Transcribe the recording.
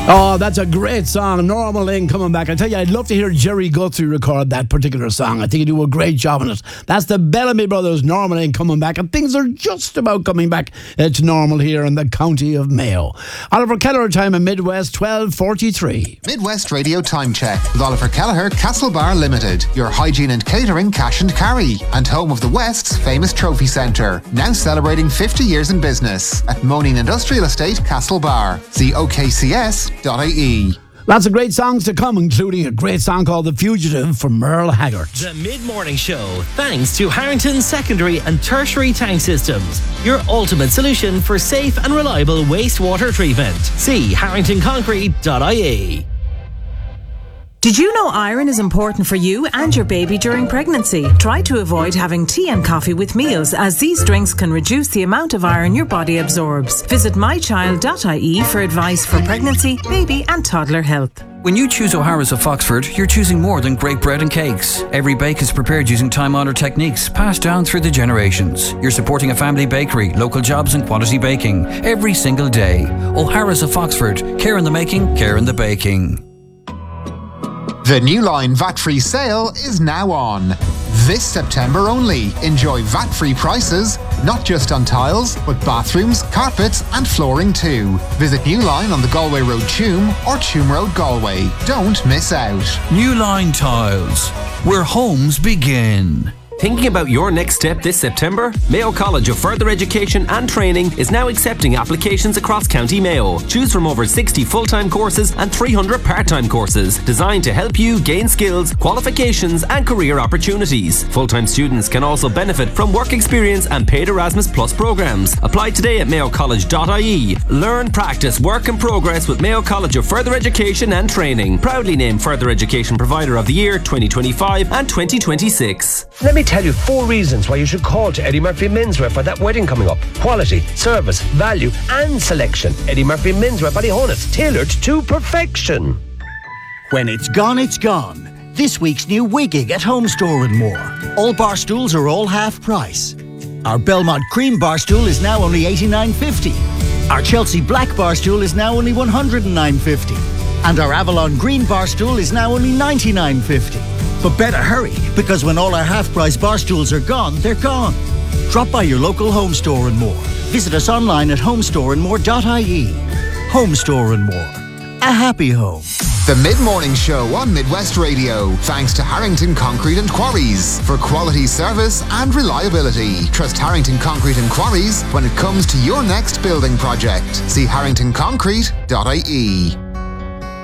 Oh, that's a great song. Normal Lane coming back. I tell you, I'd love to hear Jerry Guthrie record that particular song. I think he'd do a great job on it. That's the Bellamy Brothers, Normal Lane coming back. And things are just about coming back to normal here in the county of Mayo. Oliver Kelleher time in Midwest, 12:43. Midwest Radio Time Check with Oliver Kelleher, Castlebar Limited. Your hygiene and catering cash and carry. And home of the West's famous trophy centre. Now celebrating 50 years in business. At Moaning Industrial Estate, Castlebar. See OKCS.ie. Lots of great songs to come, including a great song called The Fugitive from Merle Haggard. The Mid-Morning Show, thanks to Harrington Secondary and Tertiary Tank Systems, your ultimate solution for safe and reliable wastewater treatment. See harringtonconcrete.ie. Did you know iron is important for you and your baby during pregnancy? Try to avoid having tea and coffee with meals, as these drinks can reduce the amount of iron your body absorbs. Visit mychild.ie for advice for pregnancy, baby and toddler health. When you choose O'Hara's of Foxford, you're choosing more than great bread and cakes. Every bake is prepared using time-honoured techniques passed down through the generations. You're supporting a family bakery, local jobs and quality baking every single day. O'Hara's of Foxford. Care in the making, care in the baking. The New Line VAT-free sale is now on. This September only. Enjoy VAT-free prices, not just on tiles, but bathrooms, carpets and flooring too. Visit New Line on the Galway Road Tuam or Tuam Road Galway. Don't miss out. New Line Tiles, where homes begin. Thinking about your next step this September? Mayo College of Further Education and Training is now accepting applications across County Mayo. Choose from over 60 full-time courses and 300 part-time courses designed to help you gain skills, qualifications and career opportunities. Full-time students can also benefit from work experience and paid Erasmus Plus programs. Apply today at mayocollege.ie. Learn, practice, work and progress with Mayo College of Further Education and Training. Proudly named Further Education Provider of the Year 2025 and 2026. Let me tell you 4 reasons why you should call to Eddie Murphy Menswear for that wedding coming up. Quality, service, value and selection. Eddie Murphy Menswear, Ballyhonus, tailored to perfection. When it's gone, it's gone. This week's new Wigging at Home Store and More. All bar stools are all half price. Our Belmont Cream bar stool is now only $89.50. Our Chelsea Black bar stool is now only $109.50. And our Avalon Green bar stool is now only $99.50. But better hurry, because when all our half-price bar stools are gone, they're gone. Drop by your local Home Store and More. Visit us online at homestoreandmore.ie. Home Store and More. A happy home. The Mid-Morning Show on Midwest Radio. Thanks to Harrington Concrete and Quarries for quality service and reliability. Trust Harrington Concrete and Quarries when it comes to your next building project. See harringtonconcrete.ie.